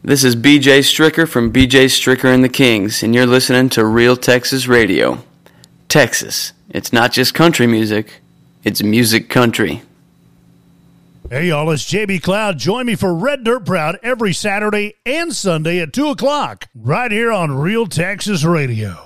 This is BJ Stricker from BJ Stricker and the Kings, and you're listening to Real Texas Radio. Texas. It's not just country music, it's music country. Hey, y'all, it's JB Cloud. Join me for Red Dirt Proud every Saturday and Sunday at 2 o'clock, right here on Real Texas Radio.